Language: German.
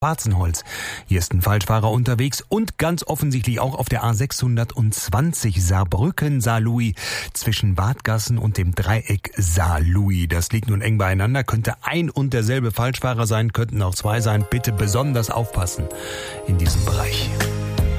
Schwarzenholz. Hier ist ein Falschfahrer unterwegs und ganz offensichtlich auch auf der A620 Saarbrücken-Saarlouis zwischen Wadgassen und dem Dreieck Saarlouis. Das liegt nun eng beieinander, könnte ein und derselbe Falschfahrer sein, könnten auch zwei sein. Bitte besonders aufpassen in diesem Bereich.